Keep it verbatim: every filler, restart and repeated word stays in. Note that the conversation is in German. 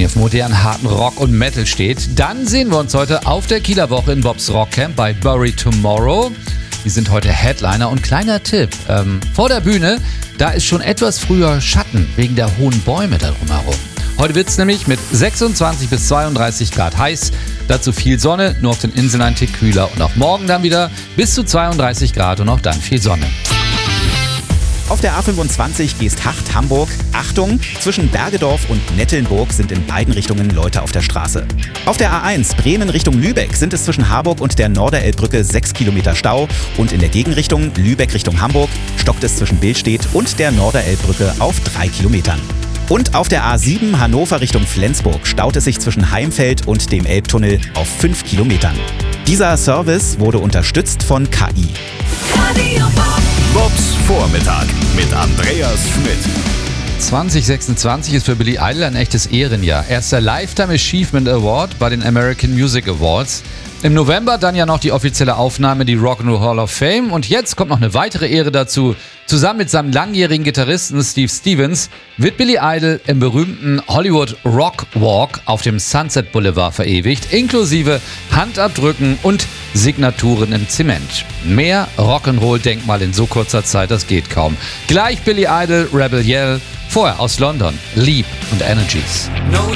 ihr auf modernen, harten Rock und Metal steht, dann sehen wir uns heute auf der Kieler Woche in Bobs Rockcamp bei Bury Tomorrow. Die sind heute Headliner und kleiner Tipp, ähm, vor der Bühne, da ist schon etwas früher Schatten wegen der hohen Bäume da drumherum. Heute wird es nämlich mit sechsundzwanzig bis zweiunddreißig Grad heiß, dazu viel Sonne, nur auf den Inseln ein Tick kühler und auch morgen dann wieder bis zu zweiunddreißig Grad und auch dann viel Sonne. Auf der A fünfundzwanzig Geesthacht-Hamburg. Achtung, zwischen Bergedorf und Nettelnburg sind in beiden Richtungen Leute auf der Straße. Auf der A eins Bremen Richtung Lübeck sind es zwischen Harburg und der Norderelbbrücke sechs Kilometer Stau und in der Gegenrichtung Lübeck Richtung Hamburg stockt es zwischen Billstedt und der Norderelbbrücke auf drei Kilometern. Und auf der A sieben Hannover Richtung Flensburg staut es sich zwischen Heimfeld und dem Elbtunnel auf fünf Kilometern. Dieser Service wurde unterstützt von K I. Bobs Vormittag mit Andreas Schmidt. zwanzig sechsundzwanzig ist für Billy Idol ein echtes Ehrenjahr. Erster Lifetime Achievement Award bei den American Music Awards. Im November dann ja noch die offizielle Aufnahme in die Rock'n'Roll Hall of Fame. Und jetzt kommt noch eine weitere Ehre dazu. Zusammen mit seinem langjährigen Gitarristen Steve Stevens wird Billy Idol im berühmten Hollywood Rock Walk auf dem Sunset Boulevard verewigt, inklusive Handabdrücken und Signaturen im Zement. Mehr Rock'n'Roll-Denkmal in so kurzer Zeit, das geht kaum. Gleich Billy Idol, Rebel Yell, vorher aus London, Leap und Energies.